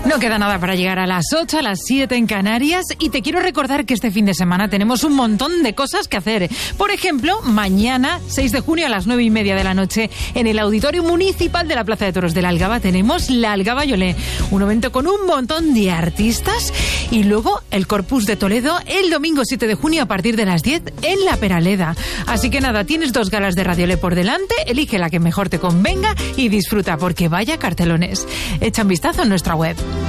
No queda nada para llegar a las 8, a las 7 en Canarias, y te quiero recordar que este fin de semana tenemos un montón de cosas que hacer. Por ejemplo, mañana, 6 de junio a las 9:30 de la noche, en el Auditorio Municipal de la Plaza de Toros de la Algaba tenemos la Algaba Yolé, un evento con un montón de artistas, y luego el Corpus de Toledo el domingo 7 de junio a partir de las 10 en La Peraleda. Así que nada, tienes 2 galas de Radio Le por delante, elige la que mejor te convenga y disfruta, porque vaya cartelones. Echa un vistazo en nuestra web.